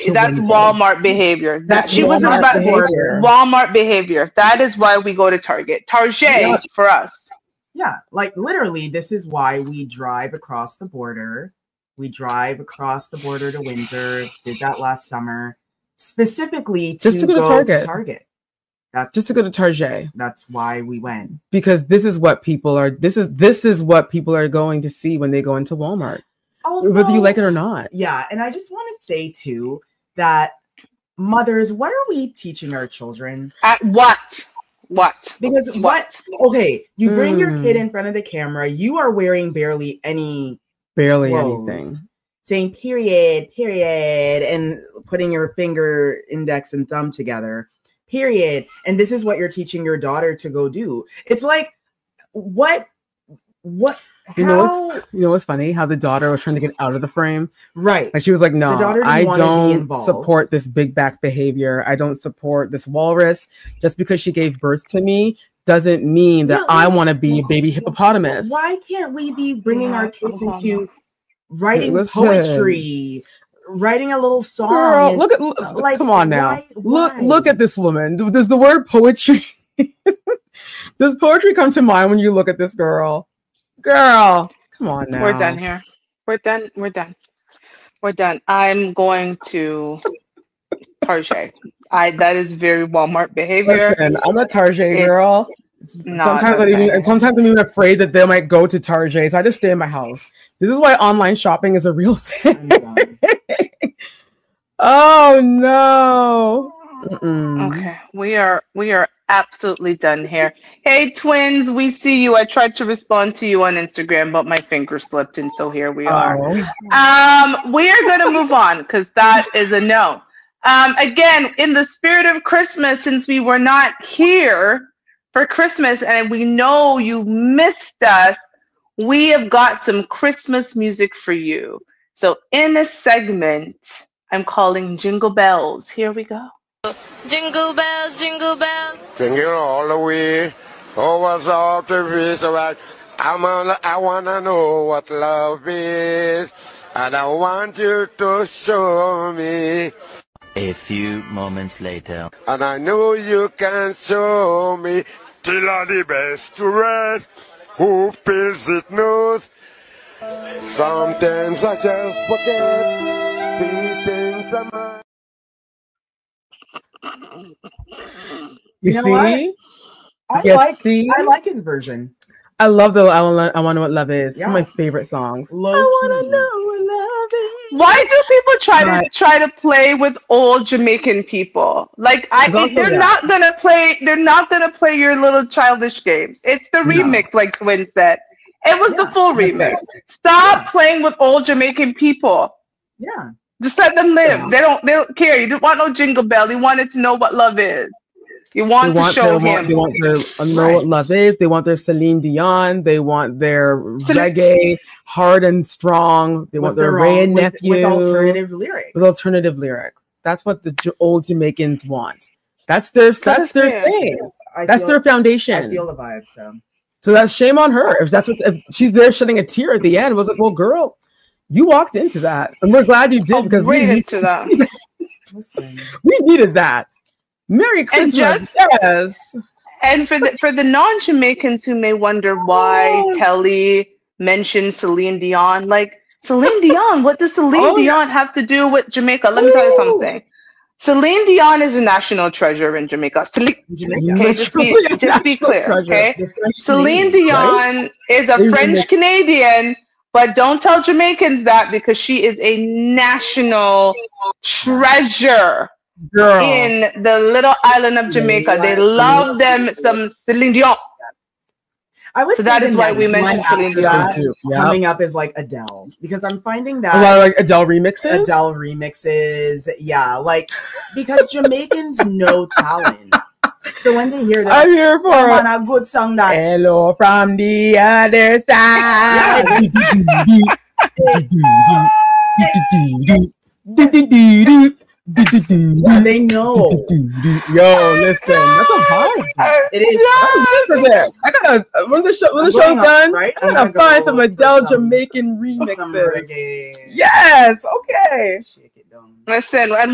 to that's Windsor. Walmart behavior. That's She wasn't Walmart about behavior. Walmart behavior. That is why we go to Target. Target for us. Yeah, like literally, this is why we drive across the border. We drive across the border to Windsor. Did that last summer, specifically just to go to Target. That's just to go to Target. That's why we went, because this is what people are. This is what people are going to see when they go into Walmart, also, whether you like it or not. Yeah, and I just want to say too that mothers, what are we teaching our children? At what? Because what? Okay, you bring your kid in front of the camera. You are wearing barely anything, saying period, and putting your finger, index, and thumb together. Period. And this is what you're teaching your daughter to go do. It's like, what? You know what's funny? How the daughter was trying to get out of the frame. Right. Like she was like, no, I don't support this big back behavior. I don't support this walrus. Just because she gave birth to me doesn't mean that I want to be a baby hippopotamus. Why can't we be bringing our kids into writing poetry? Writing a little song. Girl, look, come on now. Why? Look at this woman. Does the word poetry does poetry come to mind when you look at this girl? Girl, come on now. We're done here. We're done. I'm going to Target. That is very Walmart behavior. Listen, I'm a Target girl. Sometimes I'm even afraid that they might go to Target, so I just stay in my house. This is why online shopping is a real thing. Oh no. Okay, we are absolutely done here. Hey twins, we see you. I tried to respond to you on Instagram, but my finger slipped, and so here we are. We are going to move on because that is a no. Again, in the spirit of Christmas, since we were not here for Christmas, and we know you missed us, we have got some Christmas music for you. So in this segment, I'm calling Jingle Bells. Here we go. Jingle bells, jingle bells. Jingle all the way. Oh, what's up to be so right? I want to know what love is. And I want you to show me. A few moments later. And I know you can show me. Till are the best to rest. Who feels it knows. Sometimes I just forget. Things are mine. You see? I like Inversion. I love the I Want to Know What Love Is. It's one of my favorite songs. I want to know what love is. Why do people try to play with old Jamaican people? Like they're not gonna play your little childish games. It's the remix, like Twin said. It was the full remix. Stop playing with old Jamaican people. Yeah. Just let them live. They don't care. You don't want no jingle bell. You wanted to know what love is. They want to show him. They want to know what love is. They want their Celine Dion. They want their reggae, hard and strong. They want their Ray and Nephew with alternative lyrics. That's what the old Jamaicans want. That's their thing. That's their foundation. I feel the vibe. So that's shame on her. If she's there shedding a tear at the end, it was like, well, girl, you walked into that, and we're glad you did because we needed that. We needed that. Merry Christmas, yes. And for the non-Jamaicans who may wonder why Telly mentioned Celine Dion, like Celine Dion, what does Celine Dion have to do with Jamaica? Let me tell you something. Celine Dion is a national treasure in Jamaica. Okay, just be clear. Okay, Celine Dion is a French Canadian. But don't tell Jamaicans that because she is a national treasure in the little island of Jamaica. They love them some Celine Dion. I would so say that is why we mentioned Celine Dion too. Coming up is like Adele because I'm finding that a lot of like Adele remixes. Yeah, like because Jamaicans know talent. So when they hear that, I'm here for a good song that hello from the other side. They know. Yo, listen, that's a vibe. It is. I gotta when the show's done, right? I gotta find some Adele Jamaican remixes. Yes, okay. Listen,